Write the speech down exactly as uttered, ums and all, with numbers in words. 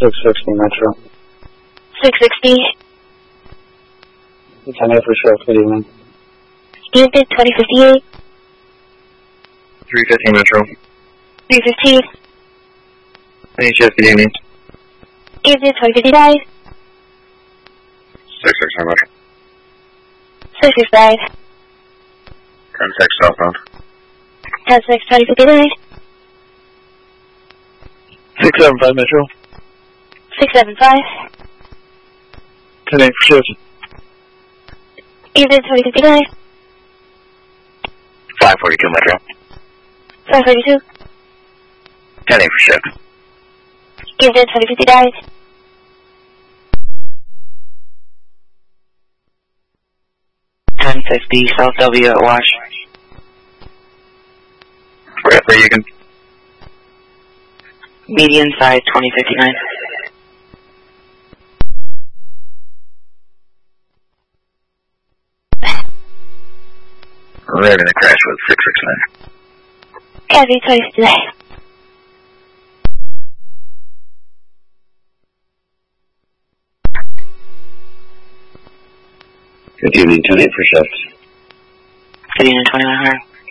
six sixty Metro. six sixty. ten eight for shift, good evening. Unit twenty fifty-eight. three fifty Metro. three fifteen. Any shift, good evening. Unit twenty fifty-nine. six six nine Metro. six six five. ten six southbound. ten six twenty fifty-nine. six seven five Metro. six seven five. ten eight for shift. Unit twenty fifty-nine. five forty-two Metro. five forty-two. ten eight for shift. Unit twenty fifty-nine. ten fifty South W at Wash. Where are you again? Median size twenty fifty-nine. We're having a crash with six six nine. Copy twenty fifty-nine. Good evening, ten eight for shift. Good evening, twenty-one hundred.